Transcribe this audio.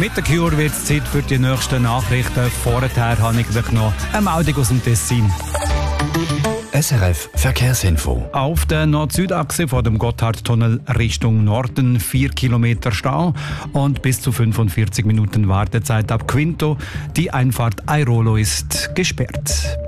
Mit der Cure wird es Zeit für die nächsten Nachrichten. Vorher habe ich noch eine Meldung aus dem Tessin. SRF Verkehrsinfo. Auf der Nord-Süd-Achse vor dem Gotthardtunnel Richtung Norden 4 Kilometer Stau und bis zu 45 Minuten Wartezeit ab Quinto. Die Einfahrt Airolo ist gesperrt.